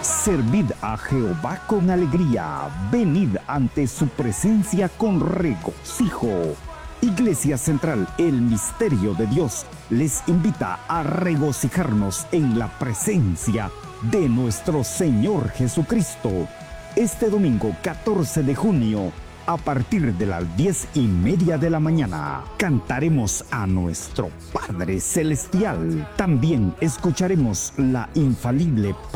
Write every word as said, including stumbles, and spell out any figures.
Servid a Jehová con alegría, venid ante su presencia con regocijo. Iglesia Central, el Misterio de Dios, les invita a regocijarnos en la presencia de nuestro Señor Jesucristo. Este domingo catorce de junio, a partir de las diez y media de la mañana, cantaremos a nuestro Padre Celestial. También escucharemos la infalible